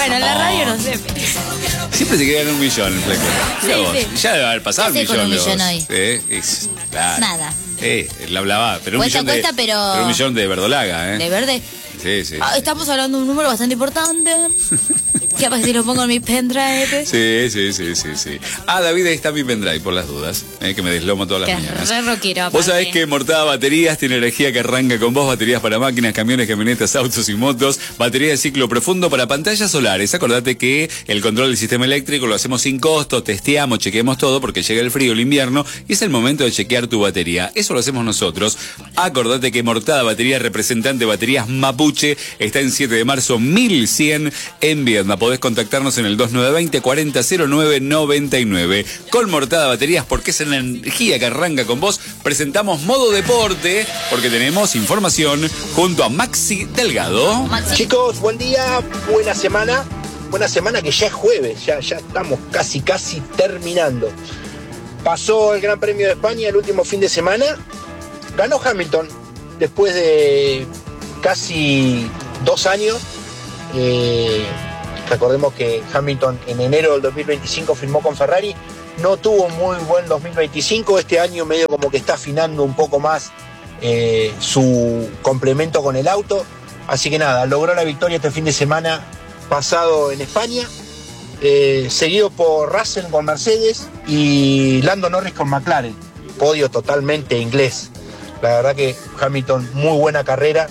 Bueno, en la radio no sé. Siempre se quedan 1 millón el Fleco. Sí. Ya debe haber pasado ¿Qué hace con 1 millón. un millón hoy? Claro. Nada. La hablaba, pero Cuesta, pero 1 millón de verdolaga, ¿De verde? Sí. Estamos hablando de un número bastante importante. ¿Qué pasa si lo pongo en mi pendrive? Sí. David, ahí está mi pendrive, por las dudas, que me deslomo todas las mañanas. Re rockero, Vos sabés que Mortada Baterías tiene energía que arranca con vos, baterías para máquinas, camiones, camionetas, autos y motos, batería de ciclo profundo para pantallas solares. Acordate que el control del sistema eléctrico lo hacemos sin costo, testeamos, chequeamos todo, porque llega el frío, el invierno, y es el momento de chequear tu batería. Eso lo hacemos nosotros. Acordate que Mortada Baterías, representante de Baterías Mapuche, está en 7 de marzo 1100 en Viedma. Podés contactarnos en el 2920 4009 99. Con Mortada Baterías, porque es la energía que arranca con vos, presentamos Modo Deporte, porque tenemos información junto a Maxi Delgado. Chicos, buen día, buena semana. Buena semana que ya es jueves, ya estamos casi terminando. Pasó el Gran Premio de España el último fin de semana. Ganó Hamilton después de casi 2 años. Recordemos que Hamilton en enero del 2025 firmó con Ferrari. No tuvo muy buen 2025. Este año medio como que está afinando un poco más su complemento con el auto. Así que nada, logró la victoria este fin de semana pasado en España. Seguido por Russell con Mercedes y Lando Norris con McLaren. Podio totalmente inglés. La verdad que Hamilton, muy buena carrera.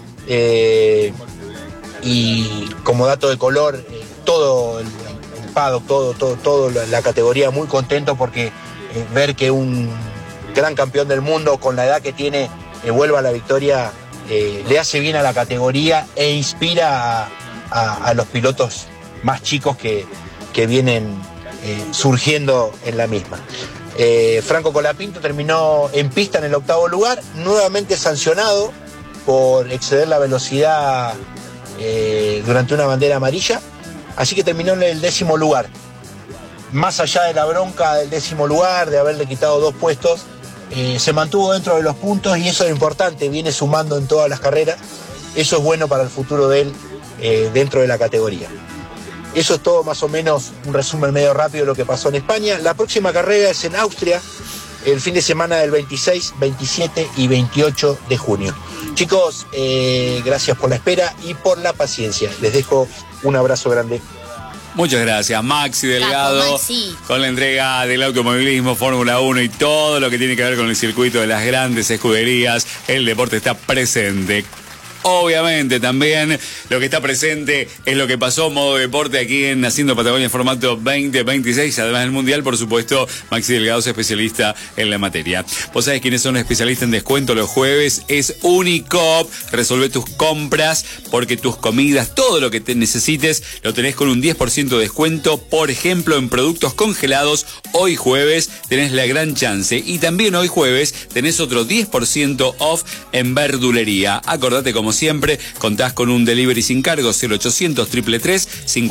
Y como dato de color, todo el paddock, todo la categoría muy contento porque ver que un gran campeón del mundo con la edad que tiene vuelva a la victoria le hace bien a la categoría e inspira a los pilotos más chicos que vienen surgiendo en la misma. Franco Colapinto terminó en pista en el 8º lugar, nuevamente sancionado por exceder la velocidad durante una bandera amarilla, así que terminó en el 10º lugar. Más allá de la bronca del 10º lugar, de haberle quitado 2 puestos, se mantuvo dentro de los puntos y eso es importante, viene sumando en todas las carreras. Eso es bueno para el futuro de él dentro de la categoría. Eso es todo, más o menos un resumen medio rápido de lo que pasó en España. La próxima carrera es en Austria, el fin de semana del 26, 27 y 28 de junio. Chicos, gracias por la espera y por la paciencia. Les dejo un abrazo grande. Muchas gracias, Maxi Delgado, Maxi, con la entrega del automovilismo, Fórmula 1 y todo lo que tiene que ver con el circuito de las grandes escuderías. El deporte está presente. Obviamente también lo que está presente es lo que pasó Modo Deporte aquí en Haciendo Patagonia en formato 2026, además del Mundial, por supuesto. Maxi Delgado es especialista en la materia. Vos sabés quiénes son especialistas en descuento los jueves, es Unicop. Resolvé tus compras porque tus comidas, todo lo que te necesites, lo tenés con un 10% de descuento. Por ejemplo, en productos congelados, hoy jueves tenés la gran chance. Y también hoy jueves tenés otro 10% off en verdulería. Acordate, como siempre, contás con un delivery sin cargo, 0800 333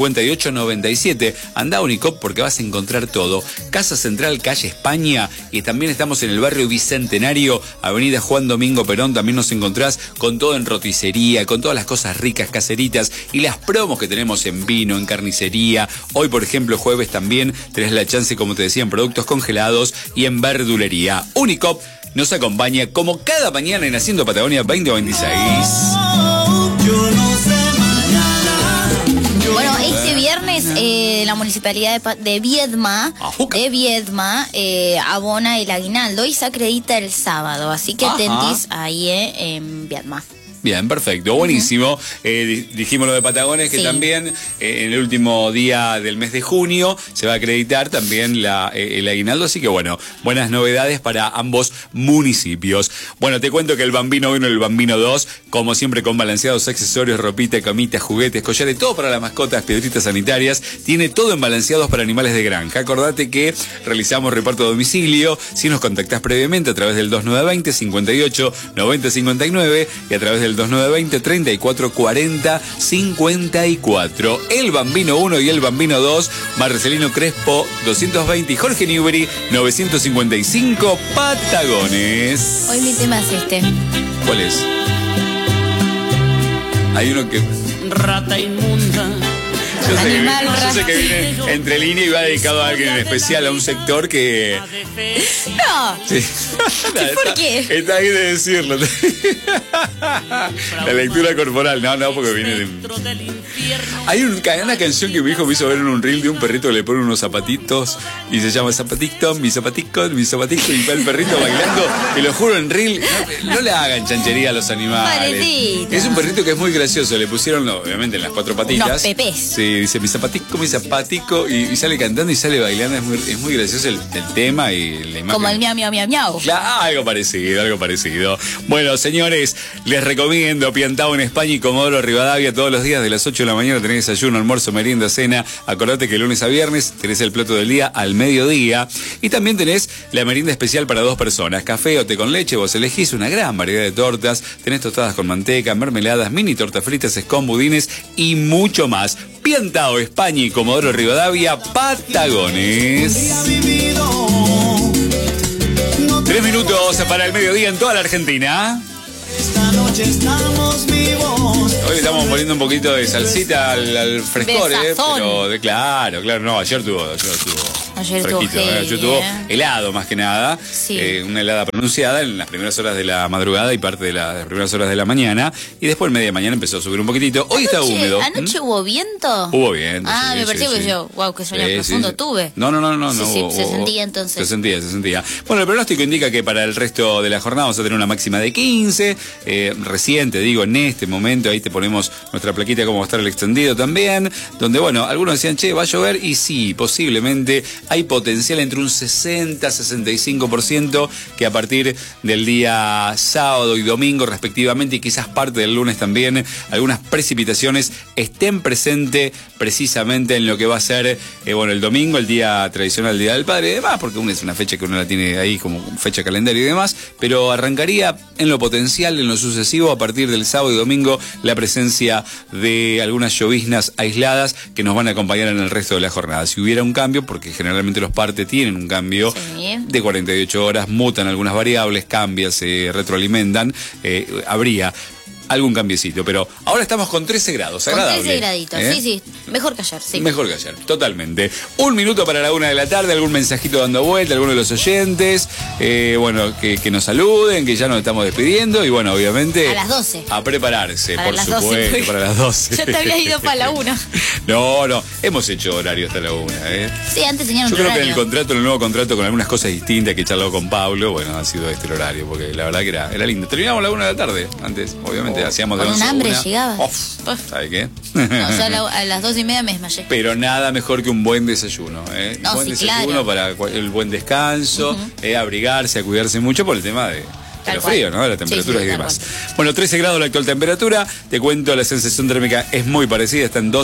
5897. Andá a Unicop porque vas a encontrar todo. Casa Central, calle España, y también estamos en el barrio Bicentenario, avenida Juan Domingo Perón. También nos encontrás con todo en roticería, con todas las cosas ricas, caseritas, y las promos que tenemos en vino, en carnicería. Hoy, por ejemplo, jueves también tenés la chance, como te decía, en productos congelados y en verdulería. Unicop nos acompaña como cada mañana en Haciendo Patagonia 2026. Bueno, este viernes la municipalidad de Viedma, abona el aguinaldo y se acredita el sábado, así que atentis ahí en Viedma. Bien, perfecto, buenísimo. Dijimos lo de Patagones, que también en el último día del mes de junio se va a acreditar también el aguinaldo, así que bueno, buenas novedades para ambos municipios. Bueno, te cuento que el Bambino 1 y el Bambino 2, como siempre, con balanceados accesorios, ropita, camitas, juguetes, collares, todo para las mascotas, piedritas sanitarias, tiene todo en balanceados para animales de granja. Acordate que realizamos reparto a domicilio, si nos contactás previamente a través del 2920 58 90 59 y a través del 2920 34 40 54. El Bambino 1 y el Bambino 2, Marcelino Crespo 220 y Jorge Newbery 955, Patagones. Hoy mi tema es este. ¿Cuál es? Hay uno que... Rata inmunda, Yo sé que viene entre línea y va dedicado a alguien en especial, a un sector que... No. Sí. ¿Por qué? Está ahí de decirlo. La lectura corporal. No, porque viene de... Hay una canción que mi hijo me hizo ver en un reel de un perrito que le pone unos zapatitos y se llama Zapatito, mi zapatico, mi zapatico, y va el perrito bailando. Te lo juro, en reel, no le hagan chanchería a los animales. Parecito. Es un perrito que es muy gracioso. Le pusieron, obviamente, en las 4 patitas. Unos pepés. Sí, dice mi zapatico, y sale cantando y sale bailando. Es muy gracioso el tema y la imagen. Como el miau, miau, miau, miau. Claro, algo parecido. Bueno, señores, les recomiendo Piantao en España y Comodoro Rivadavia todos los días de las 8 de la mañana. Tenés desayuno, almuerzo, merienda, cena. Acordate que lunes a viernes tenés el plato del día al mediodía. Y también tenés la merienda especial para 2 personas. Café o té con leche, vos elegís una gran variedad de tortas. Tenés tostadas con manteca, mermeladas, mini tortas fritas, con budines y mucho más. Piantao, España y Comodoro Rivadavia, Patagones. 3 minutos para el mediodía en toda la Argentina. Esta noche estamos vivos. Hoy estamos poniendo un poquito de salsita al frescor, sazón. pero claro, no, ayer tuvo fresquito, ayer tuvo helado más que nada, sí. Una helada pronunciada en las primeras horas de la madrugada y parte de las primeras horas de la mañana, y después media mañana empezó a subir un poquitito. Hoy está húmedo. ¿Anoche hubo viento? Hubo viento. Ah, sí, me pareció que yo, wow, qué sueño profundo tuve. No. Sí, se sentía entonces. Se sentía. Bueno, el pronóstico indica que para el resto de la jornada vamos a tener una máxima de 15, reciente, digo, en este momento, ahí te ponemos nuestra plaquita como va a estar el extendido también, donde, bueno, algunos decían, che, va a llover, y sí, posiblemente hay potencial entre un 60-65% que a partir del día sábado y domingo respectivamente, y quizás parte del lunes también, algunas precipitaciones estén presentes precisamente en lo que va a ser, el domingo, el día tradicional, el Día del Padre y demás, porque es una fecha que uno la tiene ahí como fecha calendario y demás, pero arrancaría en lo potencial, en lo sucesivo, a partir del sábado y domingo, la presencia de algunas lloviznas aisladas que nos van a acompañar en el resto de la jornada. Si hubiera un cambio, porque generalmente los partes tienen un cambio de 48 horas, mutan algunas variables, cambian, se retroalimentan, habría algún cambiecito, pero ahora estamos con 13 grados, agradable. Con 13 graditos, sí, mejor que ayer, sí. Mejor que ayer, totalmente. 1 minuto para la 1 de la tarde, algún mensajito dando vuelta, alguno de los oyentes, que nos saluden, que ya nos estamos despidiendo, y bueno, obviamente... A las 12. A prepararse, para por las supuesto, 12, para las 12. Yo te había ido para la 1. No, hemos hecho horario hasta la 1, Sí, antes tenían un Yo creo horario. que en el nuevo contrato, con algunas cosas distintas que he charlado con Pablo, bueno, ha sido este el horario, porque la verdad que era lindo. Terminamos a la 1 de la tarde, antes, obviamente, hacíamos de con 11 un hambre a 1. llegaba. ¿Sabe qué? No, yo a las 2:30 me desmayé. Pero nada mejor que un buen desayuno, No, un buen sí, desayuno claro. para el buen descanso, abrigarse, a cuidarse mucho por el tema de lo frío, ¿no? La temperatura y demás. Bueno, 13 grados la actual temperatura. Te cuento, la sensación térmica es muy parecida, está en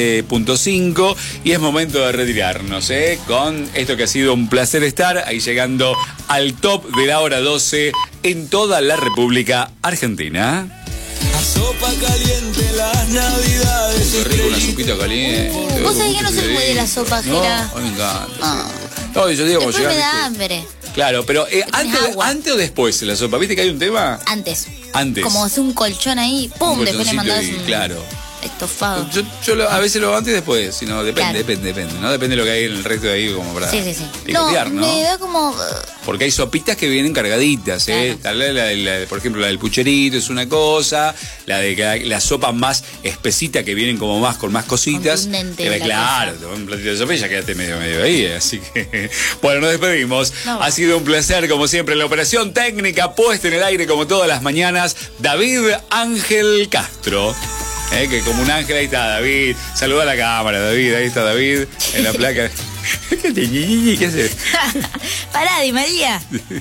12.5, y es momento de retirarnos, con esto que ha sido un placer estar ahí, llegando al top de la hora 12 en toda la República Argentina. La sopa caliente, las navidades. Qué rico, una sopita caliente. ¿Vos sabés que no soy muy de la sopa, Jera? No, a mí me encanta. Ah. No, yo digo, como Después me llegar, da ¿viste? hambre. Claro, pero agua. antes o después de la sopa, ¿viste que hay un tema? Antes. Antes. Como hace un colchón ahí, ¡pum! Un Después le mandás colchoncito y, un claro. estofado. Yo a veces lo hago antes y después, sino depende, Claro. depende, ¿no? Depende de lo que hay en el resto de ahí como para Sí. picotear, ¿no? Me da como... Porque hay sopitas que vienen cargaditas, Claro. Por ejemplo, la del pucherito es una cosa, la sopa más espesita que vienen como más con más cositas. Contundente la Claro, te un platito de sopa y ya quedaste medio ahí, así que... Bueno, nos despedimos. No. Ha sido un placer, como siempre, la operación técnica puesta en el aire como todas las mañanas, David Ángel Castro. Que como un ángel, ahí está David. Saluda a la cámara, David. Ahí está David en la placa. ¿Qué haces? Pará, Di María.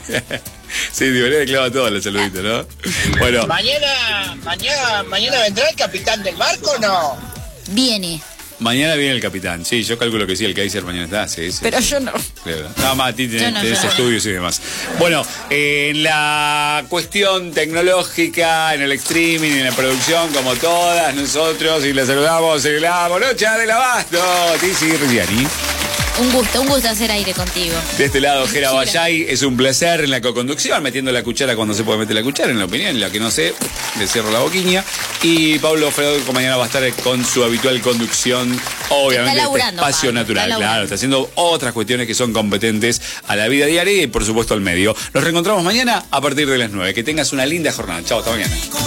Sí, Di María le clava todo el saludito, ¿no? Bueno, Mañana vendrá el capitán del barco, ¿o no? Viene. mañana viene el capitán. Sí, yo calculo que sí, el Kaiser mañana está. Sí. Pero yo no. Claro. Nada más, a ti tenés yo no. estudios y demás. Bueno, en la cuestión tecnológica, en el streaming, en la producción, como todas nosotros, y les saludamos en la morocha del abasto, Tizi Riviani. Un gusto hacer aire contigo. De este lado, Jera Bayay, es un placer en la co-conducción, metiendo la cuchara cuando se puede meter la cuchara, en la opinión, en la que no sé, le cierro la boquiña. Y Pablo Federico mañana va a estar con su habitual conducción, obviamente, Está laburando, este espacio Pablo, natural, está claro, está haciendo otras cuestiones que son competentes a la vida diaria y, por supuesto, al medio. Nos reencontramos mañana a partir de las 9. Que tengas una linda jornada. Chao, hasta mañana.